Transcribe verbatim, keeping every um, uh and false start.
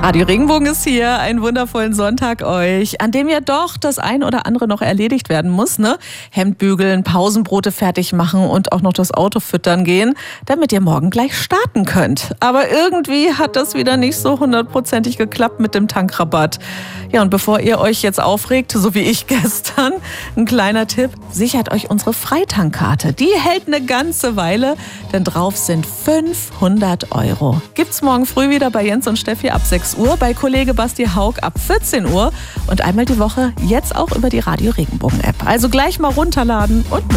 Radio Regenbogen ist hier. Einen wundervollen Sonntag euch, an dem ja doch das ein oder andere noch erledigt werden muss, ne? Hemd bügeln, Pausenbrote fertig machen und auch noch das Auto füttern gehen, damit ihr morgen gleich starten könnt. Aber irgendwie hat das wieder nicht so hundertprozentig geklappt mit dem Tankrabatt. Ja, und bevor ihr euch jetzt aufregt, so wie ich gestern, ein kleiner Tipp: Sichert euch unsere Freitankkarte. Die hält eine ganze Weile, denn drauf sind fünfhundert Euro. Gibt's morgen früh wieder bei Jens und Steffi ab sechs Uhr, bei Kollege Basti Haug ab vierzehn Uhr und einmal die Woche jetzt auch über die Radio Regenbogen App. Also gleich mal runterladen und mit